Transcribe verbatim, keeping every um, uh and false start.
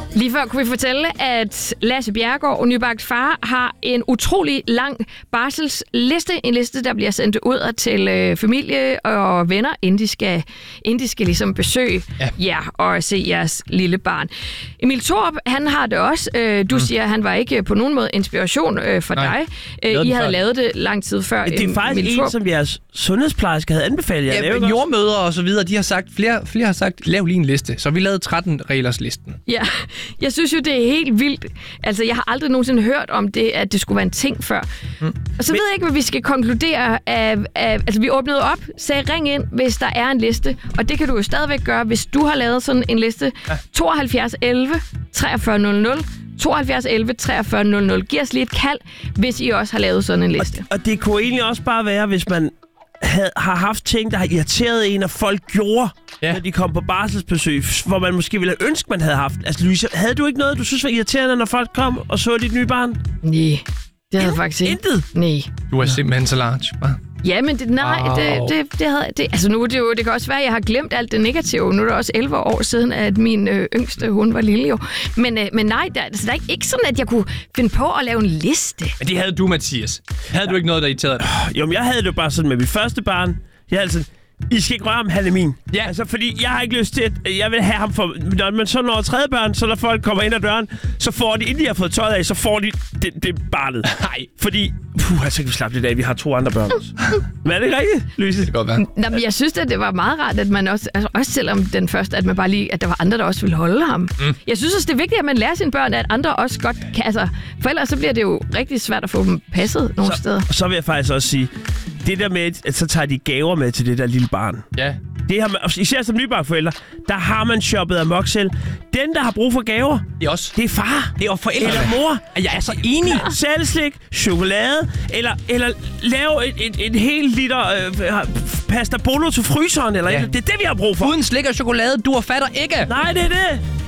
Lige før kunne vi fortælle, at Lasse Bjerregaard, nybagt far, har en utrolig lang barselsliste. En liste, der bliver sendt ud til øh, familie og venner, inden de skal, inden de skal ligesom besøge ja. jer og se jeres lille barn. Emil Thorup, han har det også. Øh, du mm. siger, at han var ikke på nogen måde inspiration øh, for Nej. dig. Øh, I havde før. lavet det lang tid før. Det er faktisk Emil en, som jeres sundhedsplejerske havde anbefalet jer. Ja, jordmødre og så videre, de har sagt, flere, flere har sagt, lav lige en liste. Så vi lavede tretten reglers listen. Ja, jeg synes jo, det er helt vildt. Altså, jeg har aldrig nogensinde hørt om det, at det skulle være en ting før. Mm. Og så Men... ved jeg ikke, hvad vi skal konkludere af, af... Altså, vi åbnede op, sagde ring ind, hvis der er en liste. Og det kan du jo stadigvæk gøre, hvis du har lavet sådan en liste. Ja. tooghalvfjerds elleve treogfyrre nul nul tooghalvfjerds elleve treogfyrre nul nul. Giv os lige et kald, hvis I også har lavet sådan en liste. Og, og det kunne egentlig også bare være, hvis man havde, har haft ting, der har irriteret en, og folk gjorde, ja. når de kom på barselsbesøg, hvor man måske ville have ønsket, man havde haft. Altså, Louise, havde du ikke noget, du synes var irriterende, når folk kom og så dit nye barn? Nej, det havde jeg faktisk ikke. Intet? Nej. Du er simpelthen så large, hva'? Ja, men det, nej, oh. det, det, det havde... Det, altså, nu det jo, det kan også være, at jeg har glemt alt det negative. Nu er det også elleve år siden, at min øh, yngste, hun var lille jo. Men, øh, men nej, der, altså, der er ikke, ikke sådan, at jeg kunne finde på at lave en liste. Men det havde du, Mathias. Havde ja. du ikke noget, der irriterede dig? Jo, men jeg havde det jo bare sådan med mit første barn. Jeg havde altså... I skal ikke røre ham, han er min. Ja. Altså, fordi jeg har ikke lyst til, at jeg vil have ham for... Når man så når tredje børn, så når folk kommer ind ad døren, så får de, inden de har fået tøjet af, så får de det, det barnet. Nej. Fordi, puh, så kan vi slappe lidt af, vi har to andre børn også. Men er det ikke rigtigt, Louise? Det kan godt være. Nå, men jeg synes, at det var meget rart, at man også, altså også selvom den første, at man bare lige, at der var andre, der også ville holde ham. Mm. Jeg synes også, det er vigtigt, at man lærer sine børn, at andre også godt kan, altså, for ellers så bliver det jo rigtig svært at få dem passet nogle så, steder. Og så vil jeg faktisk også sige, det der med, at så tager de gaver med til det der lille barn. Ja. Det har man, især som nybagte forældre, der har man shoppet amok selv. Den, der har brug for gaver, det er, også. Det er far. Det er forældre. Eller mor. Jeg er så enig. Salgslik, chokolade, eller, eller lave et, et, et helt liter øh, pasta bolo til fryseren. Eller ja. et, det er det, vi har brug for. Uden slik og chokolade, du fatter ikke. Nej, det er det.